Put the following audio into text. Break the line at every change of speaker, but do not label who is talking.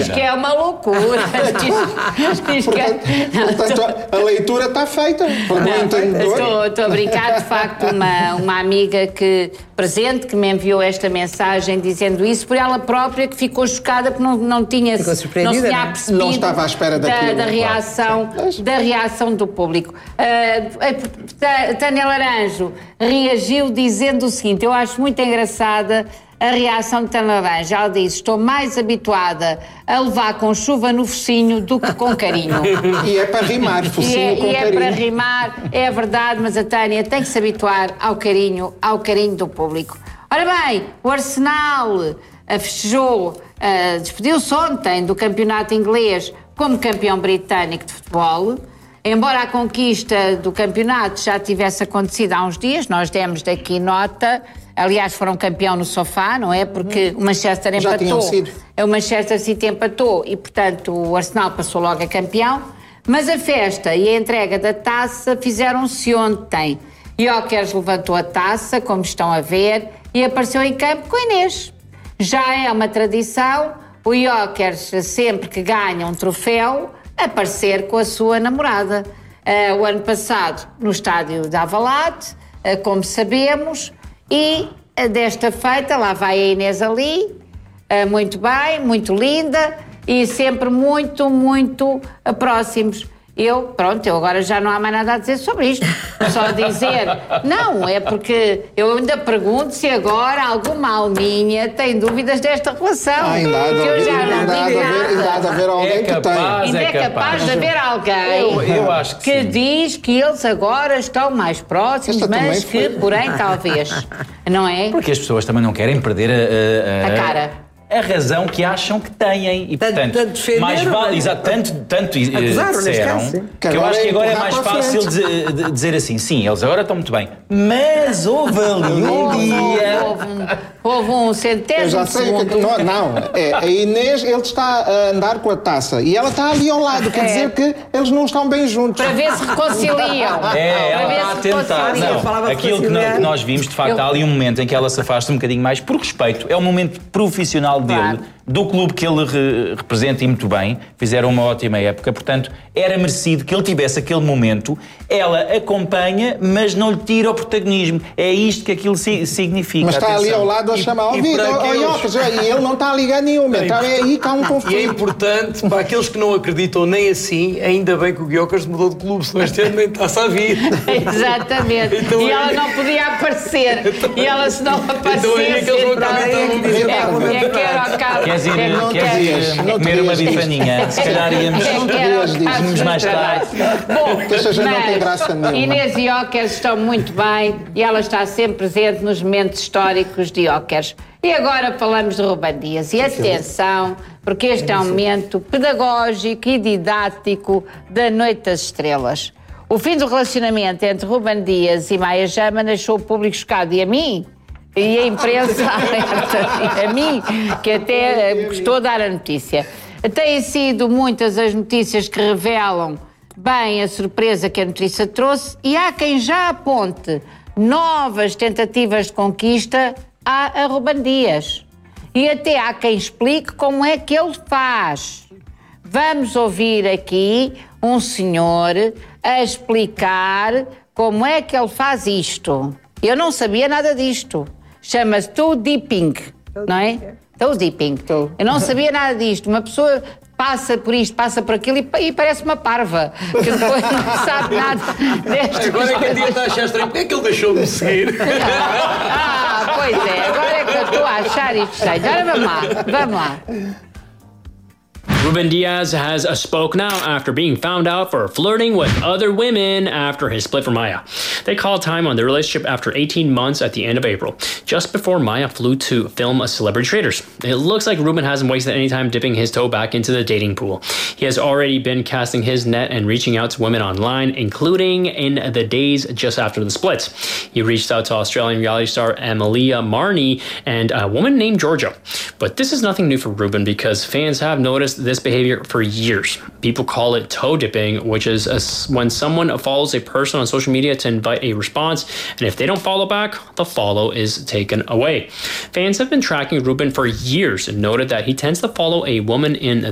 diz que é uma loucura. diz que é...
Portanto, a leitura está feita.
Estou a brincar, de facto, uma amiga presente que me enviou esta mensagem dizendo isso por ela própria, que ficou chocada porque não tinha percebido,
não estava à espera
da reação do público. Tânia Laranjo reagiu dizendo o seguinte: eu acho muito engraçada a reação de Tânia Laranjo. Ela diz: estou mais habituada a levar com chuva no focinho do que com carinho.
E é para rimar, focinho com carinho.
É para rimar, é verdade, mas a Tânia tem que se habituar ao carinho do público. Ora bem, o Arsenal festejou, despediu-se ontem do campeonato inglês como campeão britânico de futebol. Embora a conquista do campeonato já tivesse acontecido há uns dias, nós demos daqui nota. Aliás, foram campeão no sofá, não é? Porque o Manchester empatou. O Manchester City empatou e, portanto, o Arsenal passou logo a campeão. Mas a festa e a entrega da taça fizeram-se ontem. Gyökeres levantou a taça, como estão a ver, e apareceu em campo com a Inês. Já é uma tradição o Gyökeres, sempre que ganha um troféu, aparecer com a sua namorada. O ano passado, no estádio de Alvalade, como sabemos, e desta feita, lá vai a Inês ali, muito bem, muito linda, e sempre muito, muito próximos. Eu agora já não há mais nada a dizer sobre isto. Só dizer, não, é porque eu ainda pergunto se agora alguma alminha tem dúvidas desta relação.
Ainda há de haver alguém que tem.
Ainda é capaz de haver alguém
eu acho que
diz que eles agora estão mais próximos, mas que, porém, talvez. Não é?
Porque as pessoas também não querem perder
a cara.
A razão que acham que têm e, portanto, mais vale, tanto disseram que eu acho que agora é mais fácil dizer assim, sim, eles agora estão muito bem, mas houve ali um dia...
Houve um centésimo.
Eu já sei que a Inês, ele está a andar com a taça e ela está ali ao lado, quer dizer que eles não estão bem juntos.
Para ver se reconciliam.
Ela está a tentar. Não, aquilo que nós vimos, de facto, há ali um momento em que ela se afasta um bocadinho mais por respeito. É um momento profissional dele, do clube que ele representa e muito bem, fizeram uma ótima época, portanto, era merecido que ele tivesse aquele momento. Ela acompanha, mas não lhe tira o protagonismo. É isto que aquilo significa.
Mas está ali ao lado a chamar ao vídeo, e ele não está a ligar nenhuma. Então é aí que há um conflito.
E é importante, para aqueles que não acreditam nem assim, ainda bem que o Gyökeres mudou de clube, senão este ano nem está-se a vir.
Exatamente. Então, e ela não podia aparecer. E ela, se não aparecesse...
Então é que eles não
Queres ir comer uma bifaninha? Se calhar íamos mais tarde.
Bom, mas Inês e Gyökeres estão muito bem e ela está sempre presente nos momentos históricos de Gyökeres. E agora falamos de Rúben Dias. E atenção, porque este é um momento pedagógico e didático da Noite das Estrelas. O fim do relacionamento entre Rúben Dias e Maia Jama deixou o público chocado. E a mim? E a imprensa alerta, a mim, que até gostou de dar a notícia. Têm sido muitas as notícias que revelam bem a surpresa que a notícia trouxe e há quem já aponte novas tentativas de conquista a Rúben Dias. E até há quem explique como é que ele faz. Vamos ouvir aqui um senhor a explicar como é que ele faz isto. Eu não sabia nada disto. Chama-se toe dipping, não é? Toe dipping. Eu não sabia nada disto. Uma pessoa passa por isto, passa por aquilo e parece uma parva, que depois não sabe nada destas
Agora é que a tia está a achar estranho. Porquê é que ele deixou de me seguir?
Pois é, agora é que eu estou a achar isto estranho. Agora vamos lá.
Rúben Dias has spoke now after being found out for flirting with other women after his split from Maya. They called time on their relationship after 18 months at the end of April, just before Maya flew to film Celebrity Traders. It looks like Rúben hasn't wasted any time dipping his toe back into the dating pool. He has already been casting his net and reaching out to women online, including in the days just after the split. He reached out to Australian reality star Emilia Marnie and a woman named Georgia. But this is nothing new for Rúben because fans have noticed this behavior for years. People call it toe dipping, which is when someone follows a person on social media to invite a response, and if they don't follow back, the follow is taken away. Fans have been tracking Rúben for years and noted that he tends to follow a woman in